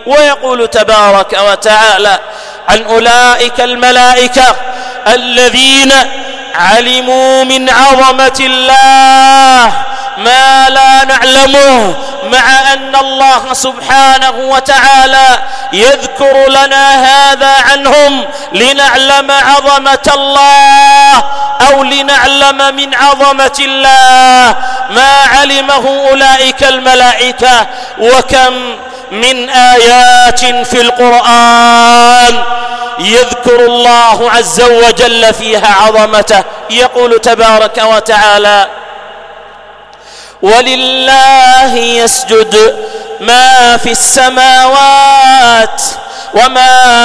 ويقول تبارك وتعالى عن أولئك الملائكة الذين علموا من عظمة الله ما لا نعلمه، مع أن الله سبحانه وتعالى يذكر لنا هذا عنهم لنعلم عظمة الله أو لنعلم من عظمة الله ما علمه أولئك الملائكة. وكم من آيات في القرآن يذكر الله عز وجل فيها عظمته. يقول تبارك وتعالى: ولله يسجد ما في السماوات وما